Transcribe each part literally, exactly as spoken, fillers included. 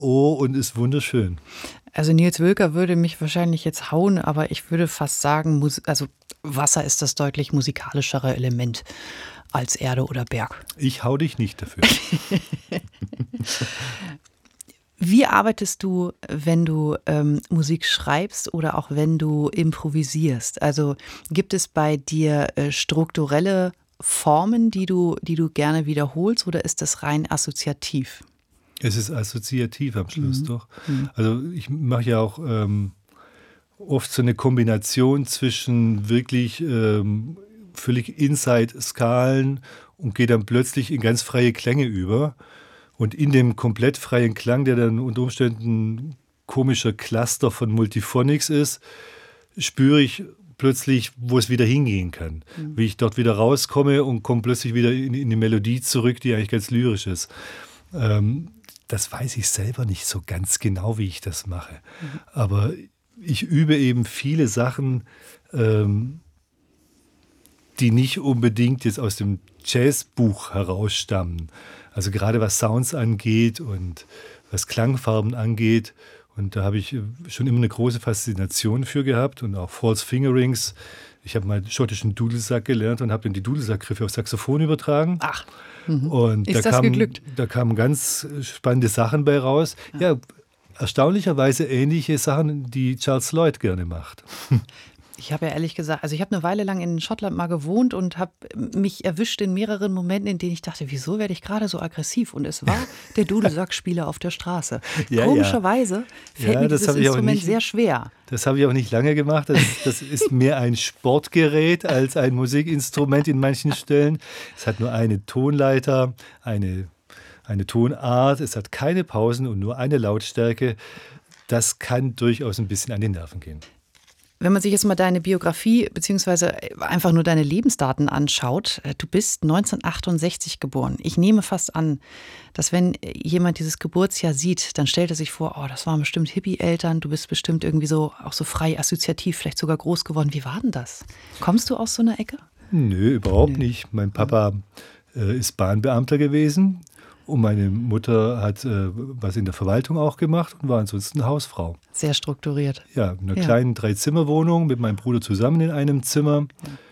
Oh, und ist wunderschön. Also Nils Wölker würde mich wahrscheinlich jetzt hauen, aber ich würde fast sagen, Mus- also Wasser ist das deutlich musikalischere Element als Erde oder Berg. Ich hau dich nicht dafür. Wie arbeitest du, wenn du ähm, Musik schreibst oder auch wenn du improvisierst? Also gibt es bei dir äh, strukturelle Formen, die du, die du gerne wiederholst, oder ist das rein assoziativ? Es ist assoziativ am Schluss, Mhm. doch. Mhm. Also ich mache ja auch ähm, oft so eine Kombination zwischen wirklich ähm, völlig Inside-Skalen und gehe dann plötzlich in ganz freie Klänge über. Und in dem komplett freien Klang, der dann unter Umständen ein komischer Cluster von Multiphonics ist, spüre ich plötzlich, wo es wieder hingehen kann. Mhm. Wie ich dort wieder rauskomme und komme plötzlich wieder in, in die Melodie zurück, die eigentlich ganz lyrisch ist. Ähm, das weiß ich selber nicht so ganz genau, wie ich das mache. Mhm. Aber ich übe eben viele Sachen, ähm, die nicht unbedingt jetzt aus dem Jazzbuch herausstammen. Also gerade was Sounds angeht und was Klangfarben angeht. Und da habe ich schon immer eine große Faszination für gehabt und auch False Fingerings. Ich habe mal schottischen Dudelsack gelernt und habe dann die Dudelsackgriffe auf Saxophon übertragen. Ach, mhm. Und Ist da das kam, geglückt? da kamen ganz spannende Sachen bei raus. Ja, erstaunlicherweise ähnliche Sachen, die Charles Lloyd gerne macht. Ich habe ja ehrlich gesagt, also ich habe eine Weile lang in Schottland mal gewohnt und habe mich erwischt in mehreren Momenten, in denen ich dachte, wieso werde ich gerade so aggressiv? Und es war der Dudelsackspieler auf der Straße. Ja, Komischerweise fällt Ja, mir das dieses habe ich auch Instrument nicht- sehr schwer. Das habe ich auch nicht lange gemacht. Das, das ist mehr ein Sportgerät als ein Musikinstrument in manchen Stellen. Es hat nur eine Tonleiter, eine, eine Tonart. Es hat keine Pausen und nur eine Lautstärke. Das kann durchaus ein bisschen an die Nerven gehen. Wenn man sich jetzt mal deine Biografie beziehungsweise einfach nur deine Lebensdaten anschaut, du bist neunzehnhundertachtundsechzig geboren. Ich nehme fast an, dass wenn jemand dieses Geburtsjahr sieht, dann stellt er sich vor, oh, das waren bestimmt Hippie-Eltern, du bist bestimmt irgendwie so auch so frei assoziativ, vielleicht sogar groß geworden. Wie war denn das? Kommst du aus so einer Ecke? Nö, überhaupt Nö. nicht. Mein Papa äh, ist Bahnbeamter gewesen und meine Mutter hat äh, was in der Verwaltung auch gemacht und war ansonsten Hausfrau. Sehr strukturiert. Ja, in einer Ja. kleinen Dreizimmerwohnung mit meinem Bruder zusammen in einem Zimmer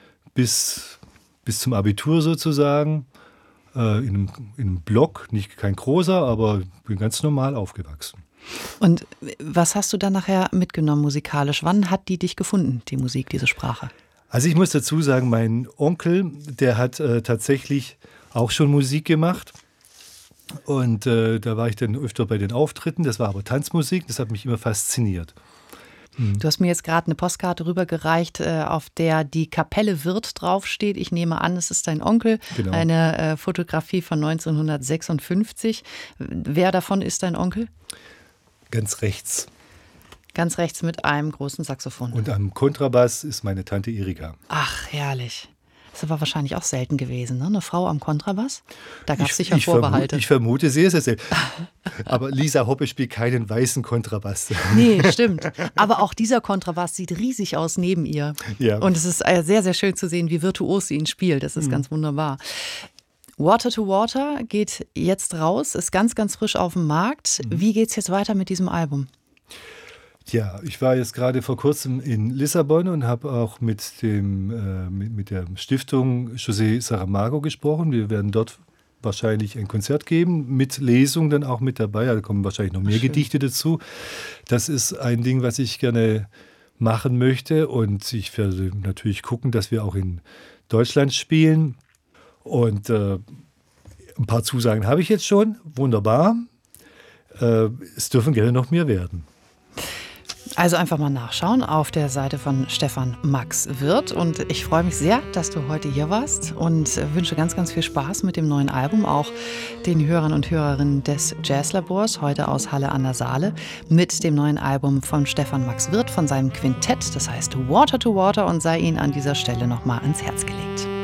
bis, bis zum Abitur sozusagen. Äh, in, einem, in einem Block, nicht kein großer, aber bin ganz normal aufgewachsen. Und was hast du dann nachher mitgenommen musikalisch? Wann hat die dich gefunden, die Musik, diese Sprache? Also ich muss dazu sagen, mein Onkel, der hat äh, tatsächlich auch schon Musik gemacht. Und äh, da war ich dann öfter bei den Auftritten. Das war aber Tanzmusik, das hat mich immer fasziniert. Du hast mir jetzt gerade eine Postkarte rübergereicht, äh, auf der die Kapelle Wirth draufsteht. Ich nehme an, es ist dein Onkel. Genau. Eine äh, Fotografie von neunzehnhundertsechsundfünfzig. Wer davon ist dein Onkel? Ganz rechts. Ganz rechts mit einem großen Saxophon. Und am Kontrabass ist meine Tante Erika. Ach, herrlich. Das ist aber wahrscheinlich auch selten gewesen, ne? Eine Frau am Kontrabass? Da gab es Ich- sicher ich Vorbehalte. Vermute, ich vermute sehr, sehr selten. Aber Lisa Hoppe spielt keinen weißen Kontrabass. Nee, stimmt. Aber auch dieser Kontrabass sieht riesig aus neben ihr. Ja. Und es ist äh, sehr, sehr schön zu sehen, wie virtuos sie ihn spielt. Das ist Mhm. ganz wunderbar. Water to Water geht jetzt raus, ist ganz, ganz frisch auf dem Markt. Mhm. Wie geht's jetzt weiter mit diesem Album? Ja, ich war jetzt gerade vor kurzem in Lissabon und habe auch mit, dem, äh, mit, mit der Stiftung José Saramago gesprochen. Wir werden dort wahrscheinlich ein Konzert geben, mit Lesung dann auch mit dabei. Da kommen wahrscheinlich noch mehr schön. Gedichte dazu. Das ist ein Ding, was ich gerne machen möchte. Und ich werde natürlich gucken, dass wir auch in Deutschland spielen. Und äh, ein paar Zusagen habe ich jetzt schon. Wunderbar. Äh, es dürfen gerne noch mehr werden. Also einfach mal nachschauen auf der Seite von Stefan Max Wirth. Und ich freue mich sehr, dass du heute hier warst und wünsche ganz, ganz viel Spaß mit dem neuen Album, auch den Hörern und Hörerinnen des Jazzlabors, heute aus Halle an der Saale, mit dem neuen Album von Stefan Max Wirth, von seinem Quintett, das heißt Water to Water, und sei Ihnen an dieser Stelle nochmal ans Herz gelegt.